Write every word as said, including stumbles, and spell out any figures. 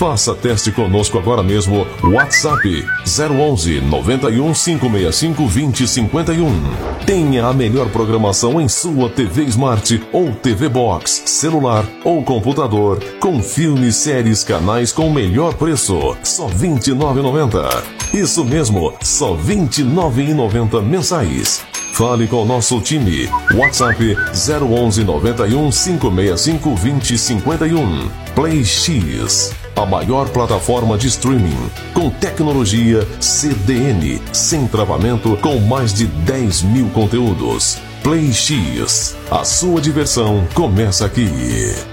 Faça teste conosco agora mesmo. WhatsApp zero onze, noventa e um, cinco seis cinco, vinte, cinquenta e um. Tenha a melhor programação em sua T V Smart ou T V Box, celular ou computador, com filmes, séries, canais com o melhor preço, só vinte e nove reais e noventa centavos. Isso mesmo, só vinte e nove reais e noventa centavos mensais. Fale com o nosso time. WhatsApp zero onze, noventa e um, cinco seis cinco, vinte, cinquenta e um. Play X, a maior plataforma de streaming, com tecnologia C D N, sem travamento, com mais de dez mil conteúdos. Play X, a sua diversão começa aqui.